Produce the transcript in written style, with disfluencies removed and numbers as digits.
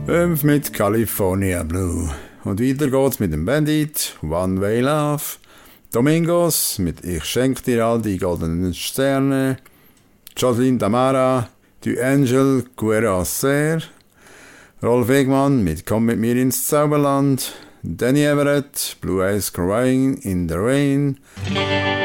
5 mit California Blue. Und weiter geht's mit dem Bandit, One Way Love. Domingos mit Ich schenk dir all die goldenen Sterne. Jocelyn Damara, Du Angel Guerra-Ser. Rolf Wegmann mit Komm mit mir ins Zauberland. Danny Everett, Blue Eyes Crying in the Rain.